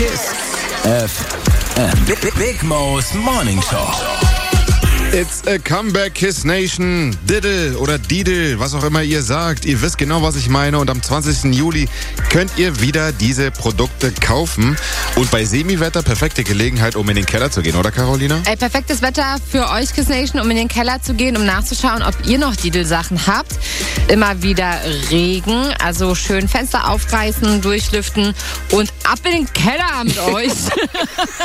Kiss FM. Big Mo's Morning Show. It's a comeback, Kiss Nation. Diddle oder Didel, was auch immer ihr sagt. Ihr wisst genau, was ich meine. Und am 20. Juli könnt ihr wieder diese Produkte kaufen. Und bei Semiwetter perfekte Gelegenheit, um in den Keller zu gehen, oder Carolina? Perfektes Wetter für euch, Kiss Nation, um in den Keller zu gehen, um nachzuschauen, ob ihr noch Didel-Sachen habt. Immer wieder Regen, also schön Fenster aufreißen, durchlüften und ab in den Keller mit euch.